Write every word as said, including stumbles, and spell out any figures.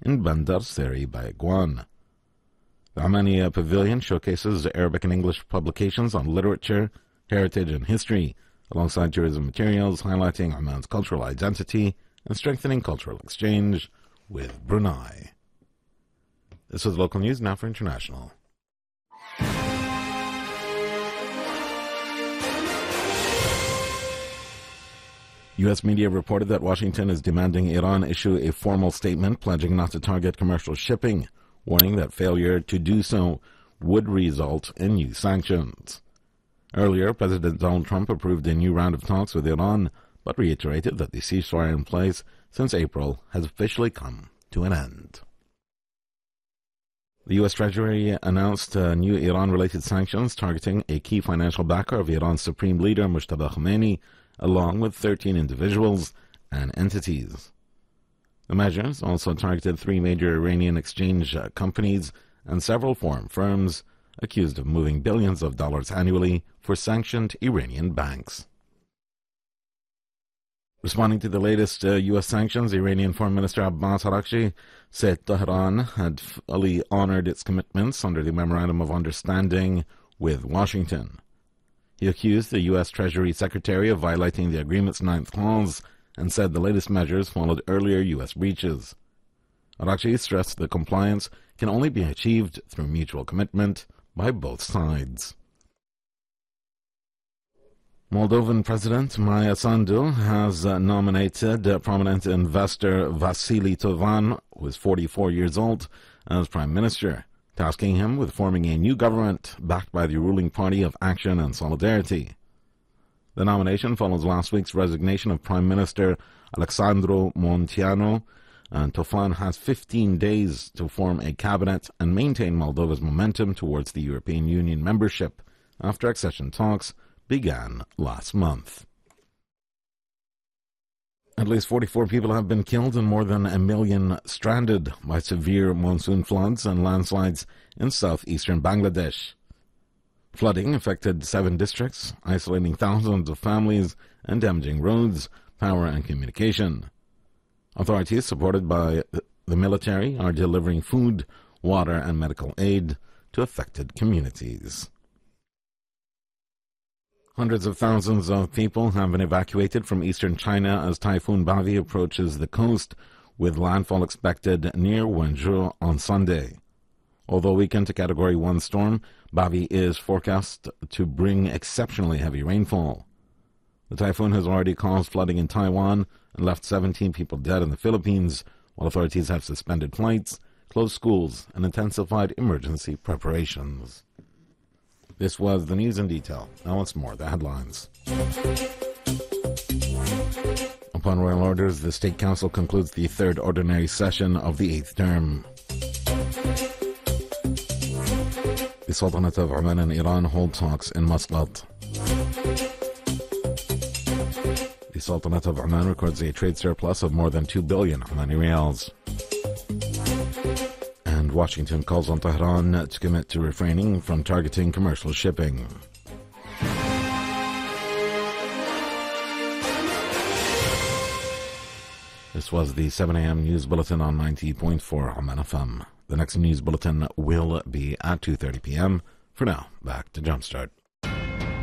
in Bandar Seri by Guan. The Amani Pavilion showcases Arabic and English publications on literature, heritage, and history, alongside tourism materials highlighting Oman's cultural identity and strengthening cultural exchange with Brunei. This was local news. Now for international. U S media reported that Washington is demanding Iran issue a formal statement pledging not to target commercial shipping, warning that failure to do so would result in new sanctions. Earlier, President Donald Trump approved a new round of talks with Iran, but reiterated that the ceasefire in place since April has officially come to an end. The U S Treasury announced uh, new Iran-related sanctions targeting a key financial backer of Iran's supreme leader, Mujtaba Khamenei, along with thirteen individuals and entities. The measures also targeted three major Iranian exchange uh, companies and several foreign firms accused of moving billions of dollars annually for sanctioned Iranian banks. Responding to the latest uh, U S sanctions, Iranian Foreign Minister Abbas Araghchi said Tehran had fully honored its commitments under the Memorandum of Understanding with Washington. He accused the U S Treasury Secretary of violating the agreement's ninth clause and said the latest measures followed earlier U S breaches. Araghchi stressed that compliance can only be achieved through mutual commitment by both sides. Moldovan President Maia Sandu has uh, nominated uh, prominent investor Vasily Tovan, who is forty-four years old, as Prime Minister, tasking him with forming a new government backed by the ruling Party of Action and Solidarity. The nomination follows last week's resignation of Prime Minister Alexandru Munteanu, and Tovan has fifteen days to form a cabinet and maintain Moldova's momentum towards the European Union membership after accession talks began last month. At least forty-four people have been killed and more than a million stranded by severe monsoon floods and landslides in southeastern Bangladesh. Flooding affected seven districts, isolating thousands of families and damaging roads, power, and communication. Authorities, supported by the military, are delivering food, water, and medical aid to affected communities. Hundreds of thousands of people have been evacuated from eastern China as Typhoon Bavi approaches the coast, with landfall expected near Wenzhou on Sunday. Although weakened to Category one storm, Bavi is forecast to bring exceptionally heavy rainfall. The typhoon has already caused flooding in Taiwan and left seventeen people dead in the Philippines, while authorities have suspended flights, closed schools, and intensified emergency preparations. This was the news in detail. Now once more, the headlines. Upon royal orders, the State Council concludes the third ordinary session of the eighth term. The Sultanate of Oman and Iran hold talks in Muscat. The Sultanate of Oman records a trade surplus of more than two billion Omani rials. And Washington calls on Tehran to commit to refraining from targeting commercial shipping. This was the seven a.m. News Bulletin on ninety point four Oman F M. The next news bulletin will be at two thirty p.m. For now, back to Jumpstart.